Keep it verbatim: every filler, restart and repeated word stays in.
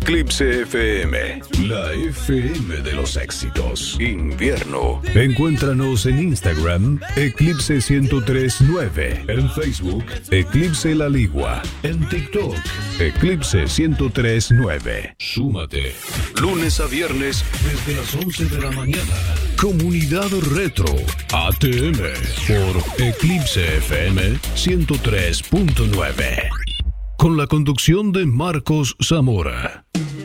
Eclipse F M, la F M de los éxitos. Invierno. Encuéntranos en Instagram, Eclipse ciento tres punto nueve. En Facebook, Eclipse La Ligua. En TikTok, Eclipse ciento tres punto nueve. Súmate. Lunes a viernes, desde las once de la mañana. Comunidad Retro, A T M, por Eclipse F M ciento tres punto nueve. Con la conducción de Marcos Zamora.